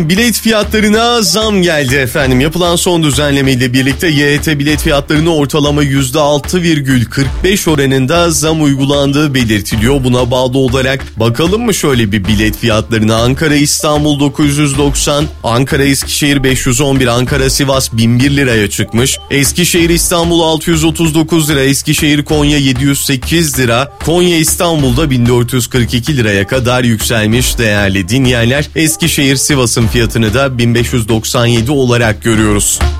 Bilet fiyatlarına zam geldi efendim. Yapılan son düzenleme ile birlikte YHT bilet fiyatlarına ortalama %6,45 oranında zam uygulandığı belirtiliyor. Buna bağlı olarak bakalım mı şöyle bir bilet fiyatlarına? Ankara İstanbul 990, Ankara Eskişehir 511, Ankara Sivas 1001 liraya çıkmış. Eskişehir İstanbul 639 lira, Eskişehir Konya 708 lira, Konya İstanbul'da 1442 liraya kadar yükselmiş değerli dinleyenler. Eskişehir Sivas'ın fiyatını da 1597 olarak görüyoruz.